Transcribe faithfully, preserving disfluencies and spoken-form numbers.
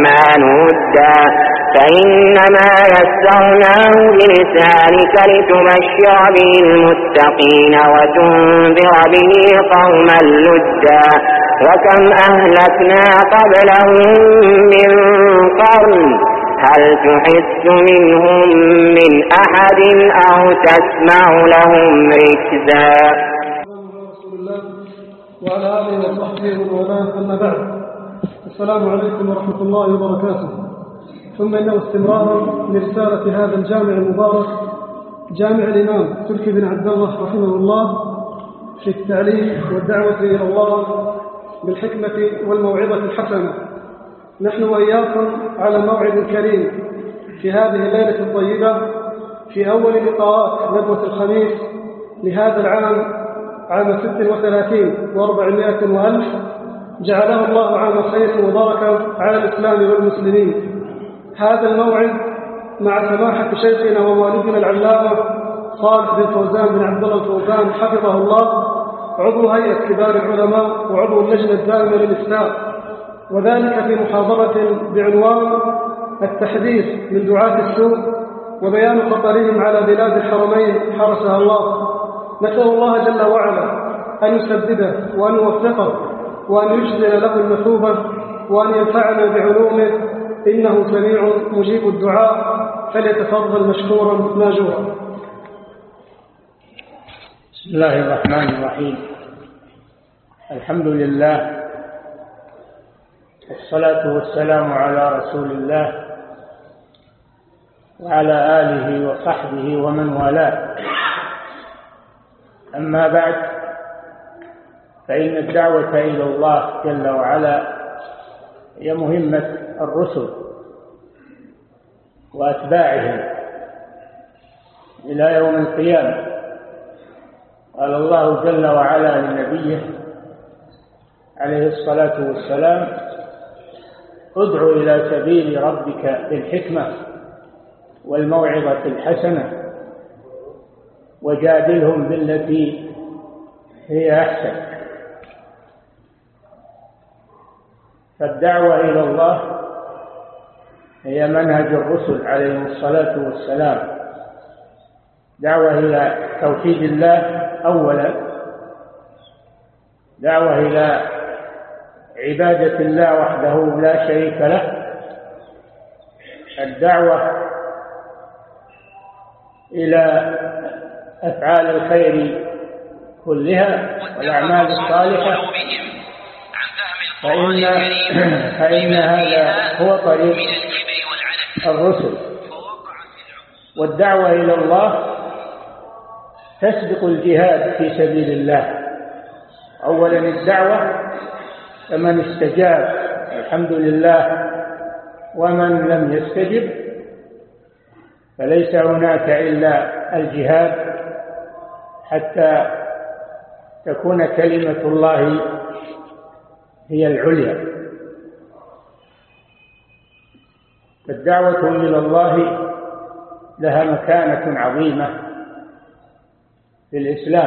الرحمن ودا فإنما يسرناه بلسانك لتبشر به المتقين وتنذر به قوما لدا وكم أهلكنا قبلهم من قرن هل تحس منهم من أحد أو تسمع لهم ركزا. وعلى آله وصحبه ومن أما بعد. السلام عليكم ورحمة الله وبركاته. ثم إنه استمرارا لرسالة هذا الجامع المبارك جامع الإمام تركي بن عبد الله رحمه الله في التعليم والدعوة إلى الله بالحكمة والموعظة الحسنة. نحن وإياكم على موعد كريم في هذه الليلة الطيبة في أول لقاءات ندوة الخميس لهذا العام عام ست وثلاثين وأربعمائة وألف جعله الله عام خير وبركة على الإسلام والمسلمين. هذا الموعد مع سماحة شيخنا ووالدنا العلامة صالح بن فوزان بن عبد الله الفوزان حفظه الله عضو هيئة كبار العلماء وعضو اللجنة الدائمة للإفتاء، وذلك في محاضرة بعنوان التحذير من دعاة السوء وبيان خطرهم على بلاد الحرمين حرسها الله. نسأل الله جل وعلا أن يسدده وأن يوفقه وأن يجزل له المثوبة وأن ينفعنا بعلومه إنه سميع مجيب الدعاء فليتفضل مشكورا ماجورا. بسم الله الرحمن الرحيم. الحمد لله والصلاة والسلام على رسول الله وعلى آله وصحبه ومن والاه. أما بعد، فإن الدعوة إلى الله جل وعلا هي مهمة الرسل وأتباعهم إلى يوم القيامة. قال الله جل وعلا لنبيه عليه الصلاة والسلام: ادع إلى سبيل ربك بالحكمة والموعظة الحسنة وجادلهم بالتي هي أحسن. فالدعوة إلى الله هي منهج الرسل عليهم الصلاة والسلام، دعوة إلى توحيد الله أولا، دعوة إلى عبادة الله وحده لا شريك له، الدعوة إلى أفعال الخير كلها والأعمال الصالحة، فإن, فإن هذا هو طريق الرسل. والدعوة إلى الله تسبق الجهاد في سبيل الله. أولا الدعوة، فمن استجاب الحمد لله، ومن لم يستجب فليس هناك إلا الجهاد حتى تكون كلمة الله هي العليا. الدعوة إلى الله لها مكانة عظيمة في الإسلام،